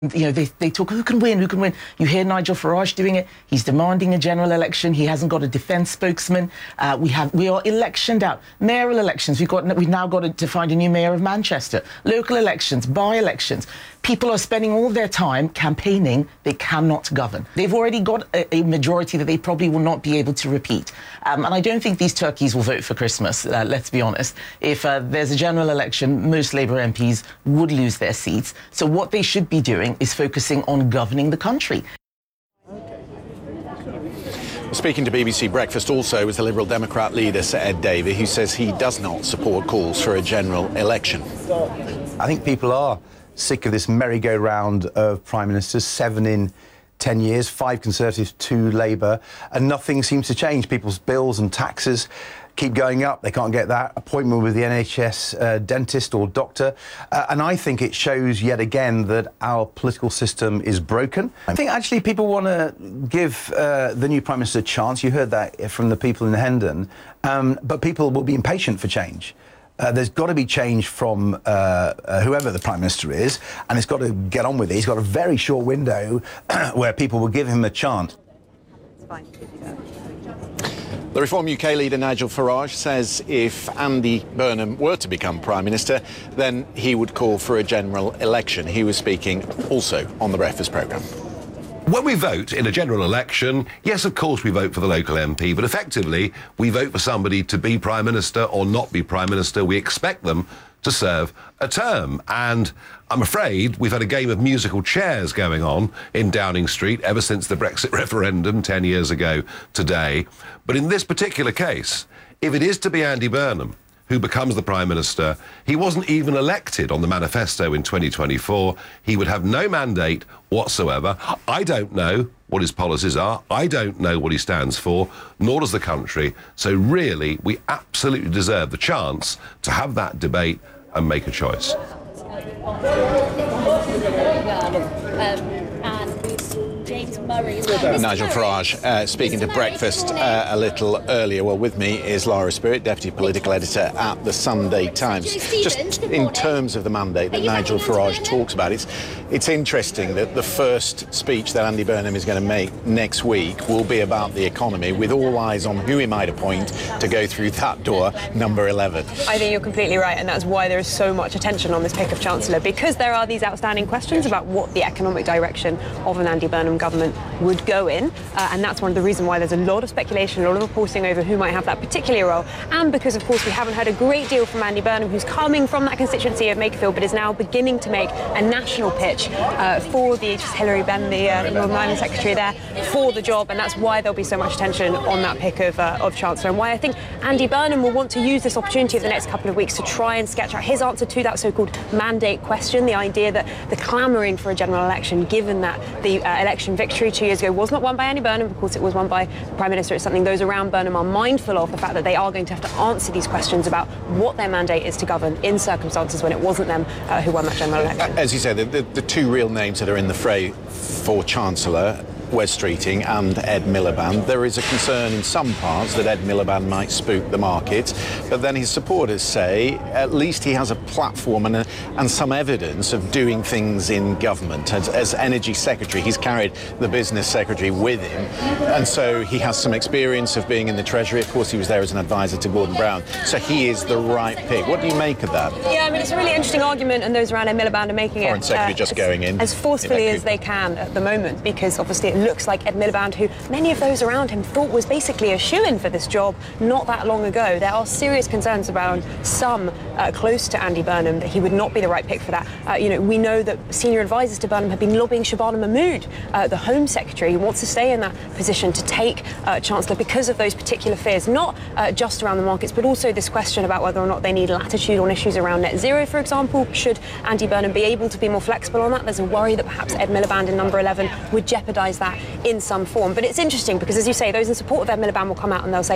You know, they talk, who can win, who can win? You hear Nigel Farage doing it. He's demanding a general election. He hasn't got a defence spokesman. We are electioned out. Mayoral elections, we've now got to find a new mayor of Manchester. Local elections, by-elections. People are spending all their time campaigning. They cannot govern. They've already got a majority that they probably will not be able to repeat. And I don't think these turkeys will vote for Christmas, let's be honest. If there's a general election, most Labour MPs would lose their seats. So what they should be doing is focusing on governing the country. Speaking to BBC Breakfast also was the Liberal Democrat leader, Sir Ed Davey, who says he does not support calls for a general election. I think people are sick of this merry-go-round of Prime Ministers, 7 in 10 years, 5 Conservatives, 2 Labour, and nothing seems to change. People's bills and taxes keep going up. They can't get that appointment with the NHS dentist or doctor. And I think it shows yet again that our political system is broken. I think actually people want to give the new Prime Minister a chance. You heard that from the people in Hendon. But people will be impatient for change. There's got to be change from whoever the Prime Minister is, and he's got to get on with it. He's got a very short window where people will give him a chance. It's fine. The Reform UK leader Nigel Farage says if Andy Burnham were to become Prime Minister, then he would call for a general election. He was speaking also on the Breakfast programme. When we vote in a general election, yes, of course we vote for the local MP, but effectively we vote for somebody to be Prime Minister or not be Prime Minister. We expect them to serve a term. And I'm afraid we've had a game of musical chairs going on in Downing Street ever since the Brexit referendum 10 years ago today. But in this particular case, if it is to be Andy Burnham who becomes the Prime Minister, he wasn't even elected on the manifesto in 2024. He would have no mandate whatsoever. I don't know what his policies are. I don't know what he stands for, nor does the country. So really, we absolutely deserve the chance to have that debate and make a choice. Nigel Farage speaking to Breakfast a little earlier. Well, with me is Laura Spirit, Deputy Political Editor at the Sunday Times. Just in terms of the mandate that Nigel Farage talks about, it's interesting that the first speech that Andy Burnham is going to make next week will be about the economy, with all eyes on who he might appoint to go through that door, number 11. I think you're completely right, and that's why there is so much attention on this pick of Chancellor, because there are these outstanding questions about what the economic direction of an Andy Burnham government would go in, and that's one of the reasons why there's a lot of speculation, a lot of reporting over who might have that particular role, and because, of course, we haven't heard a great deal from Andy Burnham, who's coming from that constituency of Makerfield, but is now beginning to make a national pitch for the Hilary Benn, the Northern Ireland Secretary there, for the job, and that's why there'll be so much attention on that pick of Chancellor, and why I think Andy Burnham will want to use this opportunity of the next couple of weeks to try and sketch out his answer to that so-called mandate question, the idea that the clamouring for a general election, given that the election victory 2 years ago was not won by Andy Burnham, of course it was won by the Prime Minister. It's something those around Burnham are mindful of, the fact that they are going to have to answer these questions about what their mandate is to govern in circumstances when it wasn't them who won that general election. As you say, the two real names that are in the fray for Chancellor, Wes Streeting and Ed Miliband. There is a concern in some parts that Ed Miliband might spook the market, but then his supporters say at least he has a platform and some evidence of doing things in government. As Energy Secretary, he's carried the Business Secretary with him, and so he has some experience of being in the Treasury. Of course, he was there as an advisor to Gordon Brown, so he is the right pick. What do you make of that? Yeah, I mean, it's a really interesting argument, and those around Ed Miliband are making Foreign Secretary just going in as forcefully as they can at the moment, because obviously it looks like Ed Miliband, who many of those around him thought was basically a shoo-in for this job not that long ago. There are serious concerns around some close to Andy Burnham that he would not be the right pick for that. We know that senior advisors to Burnham have been lobbying Shabana Mahmood, the Home Secretary, who wants to stay in that position to take Chancellor because of those particular fears, not just around the markets, but also this question about whether or not they need latitude on issues around net zero, for example. Should Andy Burnham be able to be more flexible on that? There's a worry that perhaps Ed Miliband in number 11 would jeopardise that in some form. But it's interesting because, as you say, those in support of Ed Miliband will come out and they'll say